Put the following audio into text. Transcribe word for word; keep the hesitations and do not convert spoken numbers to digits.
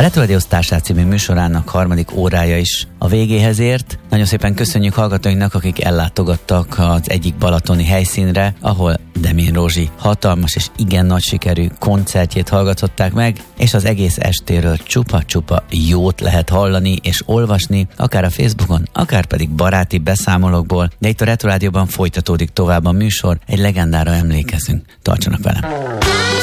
A Retrorádió Sztárság című műsorának harmadik órája is a végéhez ért. Nagyon szépen köszönjük hallgatóinknak, akik ellátogattak az egyik balatoni helyszínre, ahol Demén Rózsi hatalmas és igen nagy sikerű koncertjét hallgatották meg, és az egész estéről csupa-csupa jót lehet hallani és olvasni, akár a Facebookon, akár pedig baráti beszámolókból, de itt a Retrorádióban folytatódik tovább a műsor, egy legendára emlékezünk. Tartsanak velem!